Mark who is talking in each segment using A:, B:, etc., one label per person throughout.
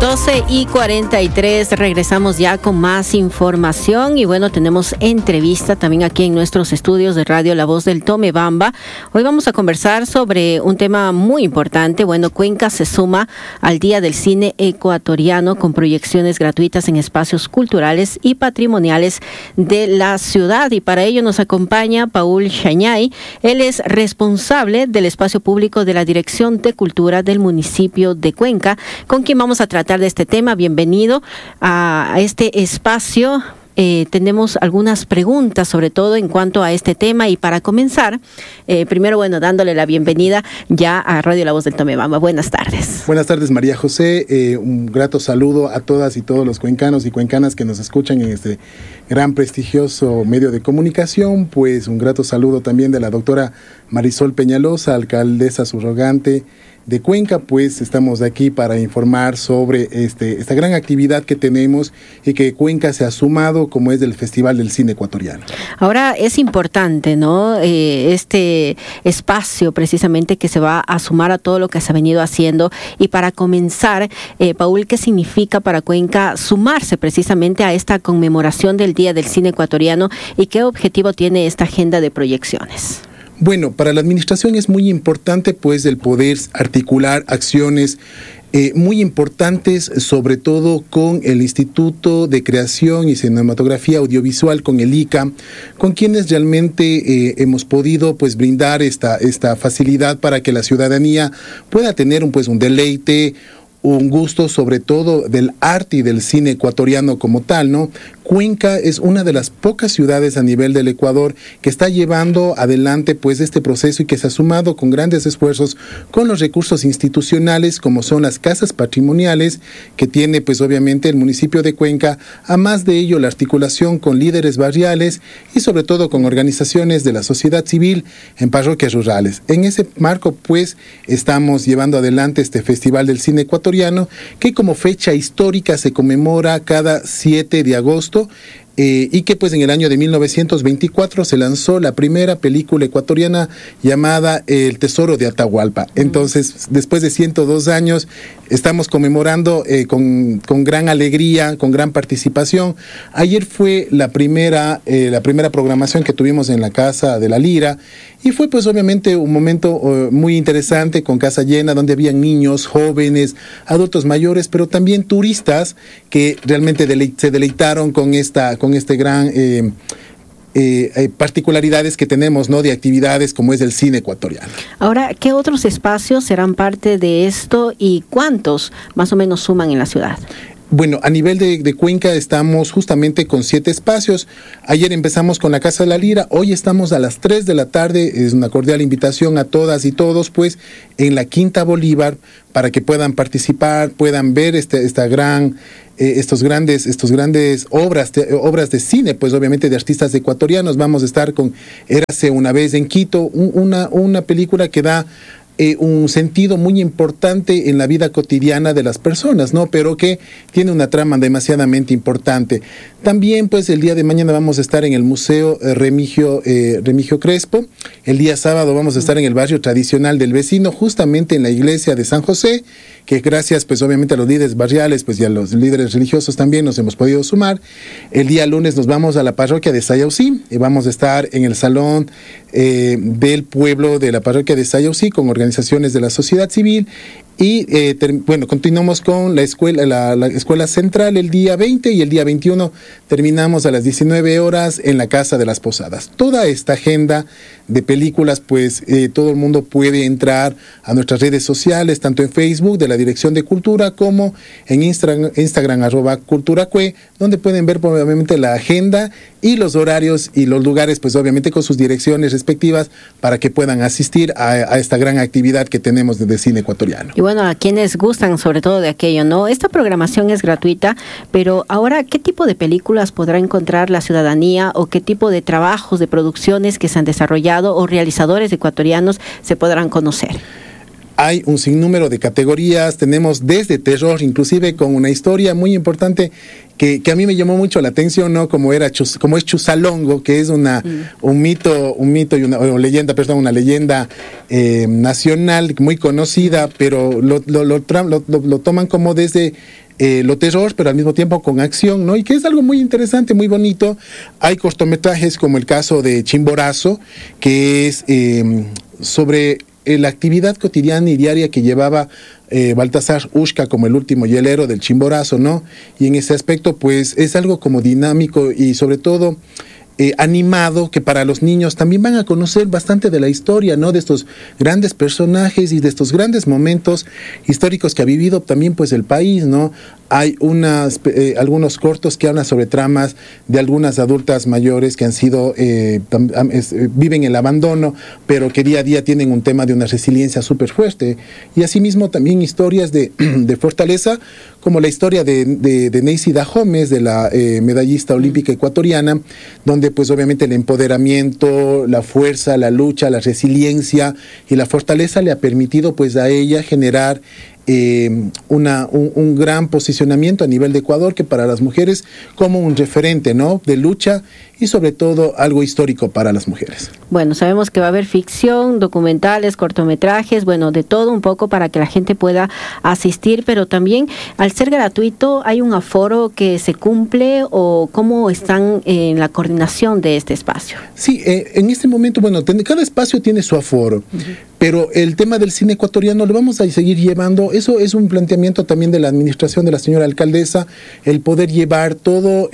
A: 12:43, regresamos ya con más información y bueno, tenemos entrevista también aquí en nuestros estudios de radio La Voz del Tomebamba. Hoy vamos a conversar sobre un tema muy importante. Bueno, Cuenca se suma al Día del Cine Ecuatoriano con proyecciones gratuitas en espacios culturales y patrimoniales de la ciudad, y para ello nos acompaña Paul Chañay. Él es responsable del espacio público de la Dirección de Cultura del municipio de Cuenca, con quien vamos a tratar de este tema. Bienvenido a este espacio. Tenemos algunas preguntas, sobre todo en cuanto a este tema, y para comenzar, primero, bueno, dándole la bienvenida ya a Radio La Voz del Tomebamba. Buenas tardes.
B: Buenas tardes, María José. Un grato saludo a todas y todos los cuencanos y cuencanas que nos escuchan en este gran prestigioso medio de comunicación. Pues un grato saludo también de la doctora Marisol Peñalosa, alcaldesa subrogante de Cuenca. Pues estamos aquí para informar sobre esta gran actividad que tenemos y que Cuenca se ha sumado, como es del Festival del Cine Ecuatoriano.
A: Ahora es importante, ¿no? Este espacio precisamente que se va a sumar a todo lo que se ha venido haciendo. Y para comenzar, Paul, ¿qué significa para Cuenca sumarse precisamente a esta conmemoración del Día del Cine Ecuatoriano y qué objetivo tiene esta agenda de proyecciones?
B: Bueno, para la administración es muy importante pues el poder articular acciones muy importantes, sobre todo con el Instituto de Creación y Cinematografía Audiovisual, con el ICA, con quienes realmente hemos podido pues brindar esta facilidad para que la ciudadanía pueda tener un deleite, un gusto sobre todo del arte y del cine ecuatoriano como tal, ¿no? Cuenca es una de las pocas ciudades a nivel del Ecuador que está llevando adelante pues este proceso y que se ha sumado con grandes esfuerzos con los recursos institucionales, como son las casas patrimoniales que tiene pues obviamente el municipio de Cuenca, a más de ello la articulación con líderes barriales y sobre todo con organizaciones de la sociedad civil en parroquias rurales. En ese marco pues estamos llevando adelante este Festival del Cine Ecuatoriano, que como fecha histórica se conmemora cada 7 de agosto, y que pues en el año de 1924 se lanzó la primera película ecuatoriana llamada El Tesoro de Atahualpa. Entonces, después de 102 años, estamos conmemorando con gran alegría, con gran participación. Ayer fue la primera programación que tuvimos en la Casa de la Lira, y fue pues obviamente un momento muy interesante, con casa llena, donde habían niños, jóvenes, adultos mayores, pero también turistas que realmente se deleitaron con este gran particularidades que tenemos, ¿no?, de actividades como es el cine ecuatoriano.
A: Ahora, ¿qué otros espacios serán parte de esto y cuántos más o menos suman en la ciudad?
B: Bueno, a nivel de Cuenca estamos justamente con 7 espacios. Ayer empezamos con la Casa de la Lira, hoy estamos a las 3 de la tarde, es una cordial invitación a todas y todos, pues, en la Quinta Bolívar, para que puedan participar, puedan ver estos grandes obras de cine, pues obviamente de artistas ecuatorianos. Vamos a estar con Érase una vez en Quito, una película que da un sentido muy importante en la vida cotidiana de las personas, ¿no? Pero que tiene una trama demasiadamente importante. También, pues, el día de mañana vamos a estar en el Museo Remigio Crespo. El día sábado vamos a estar en el barrio tradicional del Vecino, justamente en la iglesia de San José, que gracias, pues, obviamente a los líderes barriales, pues, y a los líderes religiosos también nos hemos podido sumar. El día lunes nos vamos a la parroquia de Sayausí y vamos a estar en el salón del pueblo de la parroquia de Sayausí con organizaciones de la sociedad civil. Y continuamos con la escuela central el día 20 y el día 21 terminamos a las 19 horas en la Casa de las Posadas. Toda esta agenda de películas, pues todo el mundo puede entrar a nuestras redes sociales, tanto en Facebook de la Dirección de Cultura como en Instagram @culturacue, donde pueden ver obviamente la agenda y los horarios y los lugares, pues obviamente con sus direcciones respectivas, para que puedan asistir a esta gran actividad que tenemos de cine ecuatoriano.
A: Y bueno, a quienes gustan sobre todo de aquello, ¿no? Esta programación es gratuita, pero ahora, ¿qué tipo de películas podrá encontrar la ciudadanía o qué tipo de trabajos, de producciones que se han desarrollado o realizadores ecuatorianos se podrán conocer?
B: hay un sinnúmero de categorías, tenemos desde terror, inclusive con una historia muy importante que a mí me llamó mucho la atención, ¿no? Como es Chusalongo, que es un mito y una leyenda nacional muy conocida, pero lo toman como desde lo terror, pero al mismo tiempo con acción, ¿no? Y que es algo muy interesante, muy bonito. Hay cortometrajes como el caso de Chimborazo, que es sobre la actividad cotidiana y diaria que llevaba Baltasar Ushka como el último hielero del Chimborazo, ¿no? Y en ese aspecto, pues, es algo como dinámico y sobre todo animado, que para los niños también van a conocer bastante de la historia, ¿no? De estos grandes personajes y de estos grandes momentos históricos que ha vivido también, pues, el país, ¿no? Hay algunos cortos que hablan sobre tramas de algunas adultas mayores que han sido, viven el abandono, pero que día a día tienen un tema de una resiliencia súper fuerte. Y asimismo también historias de fortaleza, como la historia de Neisy Dahomes, de la medallista olímpica ecuatoriana, donde pues obviamente el empoderamiento, la fuerza, la lucha, la resiliencia y la fortaleza le ha permitido pues a ella generar un gran posicionamiento a nivel de Ecuador, que para las mujeres como un referente, ¿no? De lucha y sobre todo algo histórico para las mujeres.
A: Bueno, sabemos que va a haber ficción, documentales, cortometrajes, bueno, de todo un poco para que la gente pueda asistir, pero también al ser gratuito, ¿hay un aforo que se cumple o cómo están en la coordinación de este espacio?
B: Sí, en este momento, bueno, cada espacio tiene su aforo, pero el tema del cine ecuatoriano lo vamos a seguir llevando. Eso es un planteamiento también de la administración de la señora alcaldesa, el poder llevar todo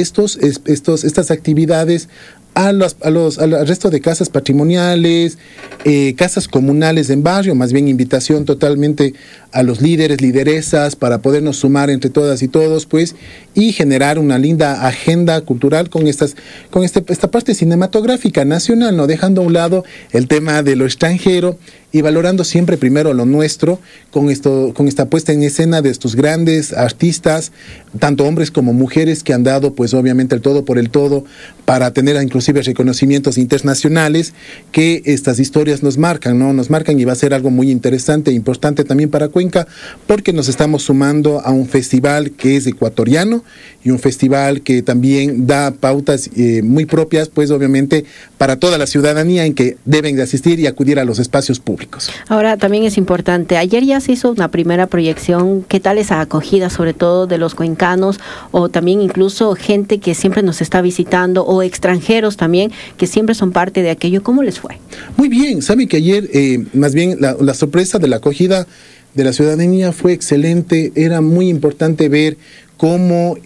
B: estas actividades al resto de casas patrimoniales, casas comunales en barrio, más bien invitación totalmente a los líderes, lideresas, para podernos sumar entre todas y todos, pues, y generar una linda agenda cultural con esta parte cinematográfica nacional, no dejando a un lado el tema de lo extranjero y valorando siempre primero lo nuestro, con esta puesta en escena de estos grandes artistas, tanto hombres como mujeres, que han dado pues obviamente el todo por el todo para tener inclusive reconocimientos internacionales, que estas historias nos marcan, ¿no? Nos marcan, y va a ser algo muy interesante e importante también para Cuenca, porque nos estamos sumando a un festival que es ecuatoriano y un festival que también da pautas muy propias, pues obviamente para toda la ciudadanía, en que deben de asistir y acudir a los espacios públicos.
A: Ahora también es importante, ayer ya se hizo una primera proyección. ¿Qué tal esa acogida, sobre todo de los cuencanos, o también incluso gente que siempre nos está visitando, o extranjeros también que siempre son parte de aquello? ¿Cómo les fue?
B: Muy bien, saben que ayer más bien la sorpresa de la acogida de la ciudadanía fue excelente. Era muy importante ver cómo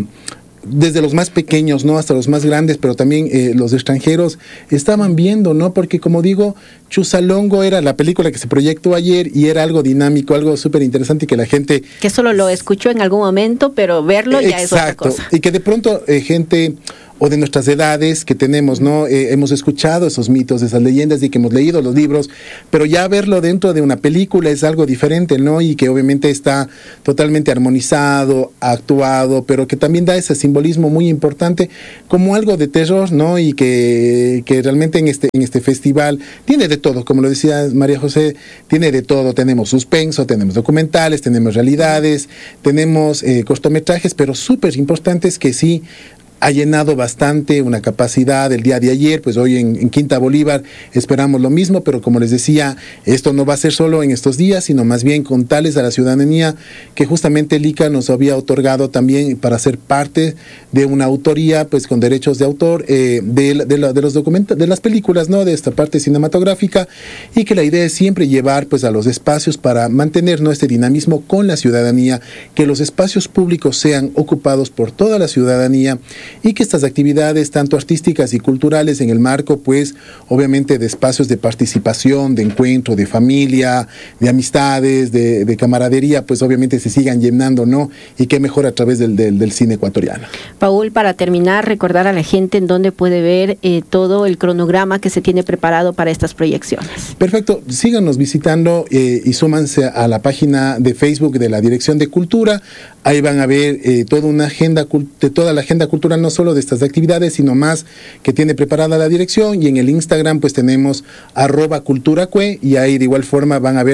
B: desde los más pequeños, ¿no?, hasta los más grandes, pero también los extranjeros estaban viendo, ¿no? Porque, como digo, Chusalongo era la película que se proyectó ayer y era algo dinámico, algo súper interesante, que la gente...
A: Que solo lo escuchó en algún momento, pero verlo ya es otra cosa.
B: Y que de pronto gente... o de nuestras edades que tenemos, ¿no? Hemos escuchado esos mitos, esas leyendas, y que hemos leído los libros, pero ya verlo dentro de una película es algo diferente, ¿no? Y que obviamente está totalmente armonizado, actuado, pero que también da ese simbolismo muy importante como algo de terror, ¿no? Y que realmente en este festival tiene de todo, como lo decía María José, tiene de todo. Tenemos suspenso, tenemos documentales, tenemos realidades, tenemos cortometrajes, pero súper importantes, que sí ha llenado bastante una capacidad el día de ayer. Pues hoy en Quinta Bolívar esperamos lo mismo, pero como les decía, esto no va a ser solo en estos días, sino más bien contarles a la ciudadanía que justamente el ICA nos había otorgado también para ser parte de una autoría, pues con derechos de autor de los documentos, de las películas, ¿no?, de esta parte cinematográfica, y que la idea es siempre llevar pues a los espacios para mantener, ¿no?, este dinamismo con la ciudadanía, que los espacios públicos sean ocupados por toda la ciudadanía, y que estas actividades, tanto artísticas y culturales, en el marco, pues, obviamente, de espacios de participación, de encuentro, de familia, de amistades, de camaradería, pues, obviamente, se sigan llenando, ¿no? Y qué mejor a través del cine ecuatoriano.
A: Paul, para terminar, recordar a la gente en dónde puede ver todo el cronograma que se tiene preparado para estas proyecciones. Perfecto,
B: síganos visitando y súmanse a la página de Facebook de la Dirección de Cultura. Ahí van a ver toda la agenda cultural, no solo de estas actividades, sino más que tiene preparada la dirección. Y en el Instagram pues tenemos @culturacue, y ahí de igual forma van a ver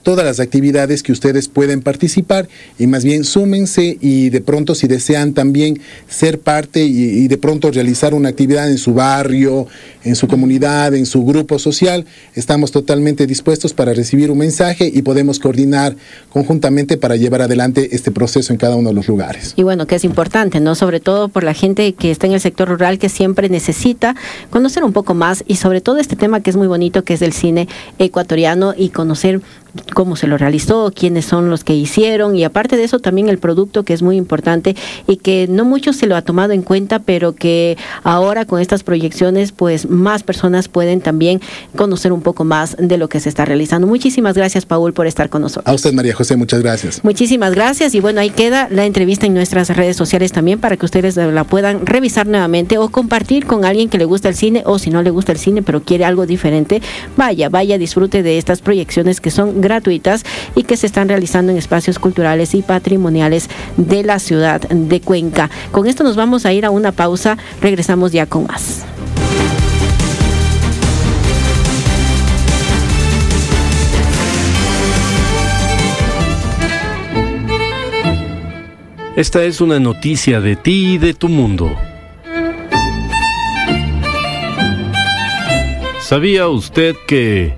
B: todas las actividades que ustedes pueden participar, y más bien súmense, y de pronto si desean también ser parte y de pronto realizar una actividad en su barrio, en su comunidad, en su grupo social, estamos totalmente dispuestos para recibir un mensaje y podemos coordinar conjuntamente para llevar adelante este proceso en cada uno de los lugares.
A: Y bueno, que es importante, ¿no? Sobre todo por la gente que está en el sector rural, que siempre necesita conocer un poco más, y sobre todo este tema que es muy bonito, que es el cine ecuatoriano, y conocer cómo se lo realizó, quiénes son los que hicieron, y aparte de eso también el producto, que es muy importante y que no mucho se lo ha tomado en cuenta, pero que ahora con estas proyecciones pues más personas pueden también conocer un poco más de lo que se está realizando. Muchísimas gracias, Paul, por estar con nosotros.
B: A usted, María José, muchas gracias.
A: Muchísimas gracias, y bueno, ahí queda la entrevista en nuestras redes sociales también para que ustedes la puedan revisar nuevamente o compartir con alguien que le gusta el cine, o si no le gusta el cine pero quiere algo diferente, vaya, disfrute de estas proyecciones que son gratuitas y que se están realizando en espacios culturales y patrimoniales de la ciudad de Cuenca. Con esto nos vamos a ir a una pausa, regresamos ya con más.
C: Esta es una noticia de ti y de tu mundo. ¿Sabía usted que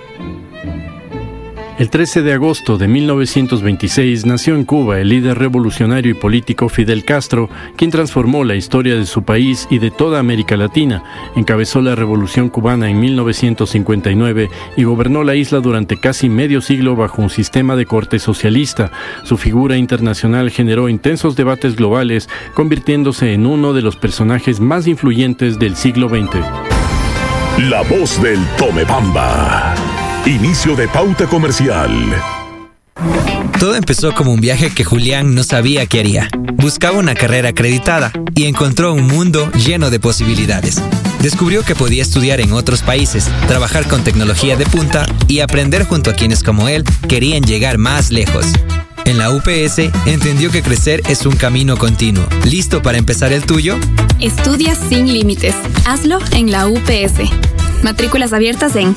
C: el 13 de agosto de 1926 nació en Cuba el líder revolucionario y político Fidel Castro, quien transformó la historia de su país y de toda América Latina? Encabezó la Revolución Cubana en 1959 y gobernó la isla durante casi medio siglo bajo un sistema de corte socialista. Su figura internacional generó intensos debates globales, convirtiéndose en uno de los personajes más influyentes del siglo XX.
D: La voz del Tomebamba. Inicio de pauta comercial.
E: Todo empezó como un viaje que Julián no sabía qué haría. Buscaba una carrera acreditada y encontró un mundo lleno de posibilidades. Descubrió que podía estudiar en otros países, trabajar con tecnología de punta y aprender junto a quienes como él querían llegar más lejos. En la UPS entendió que crecer es un camino continuo. ¿Listo para empezar el tuyo?
F: Estudia sin límites. Hazlo en la UPS. Matrículas abiertas en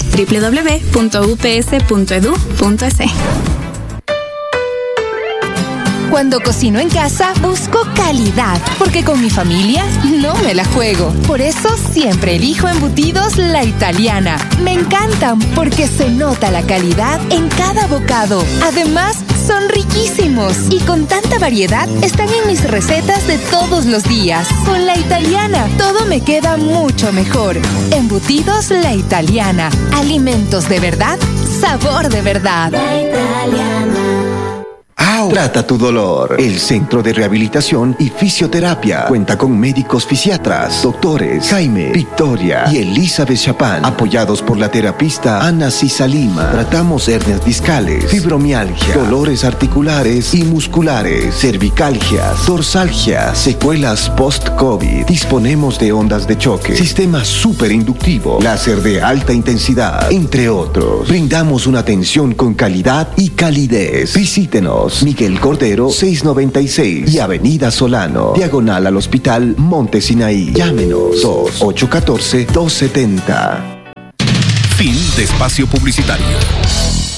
F: www.ups.edu.es.
G: Cuando cocino en casa, busco calidad, porque con mi familia no me la juego. Por eso siempre elijo Embutidos La Italiana. Me encantan porque se nota la calidad en cada bocado. Además, son riquísimos y con tanta variedad están en mis recetas de todos los días. Con La Italiana, todo me queda mucho mejor. Embutidos La Italiana. Alimentos de verdad, sabor de verdad.
H: La Italiana.
I: Trata tu dolor. El Centro de Rehabilitación y Fisioterapia cuenta con médicos fisiatras, doctores Jaime, Victoria y Elizabeth Chapán, apoyados por la terapista Ana Cisalima. Tratamos hernias discales, fibromialgia, dolores articulares y musculares, cervicalgias, dorsalgias, secuelas post-COVID. Disponemos de ondas de choque, sistema superinductivo, láser de alta intensidad, entre otros. Brindamos una atención con calidad y calidez. Visítenos, Miguel Cordero 696 y Avenida Solano, diagonal al Hospital Monte Sinaí. Llámenos 2814-270.
D: Fin de espacio publicitario.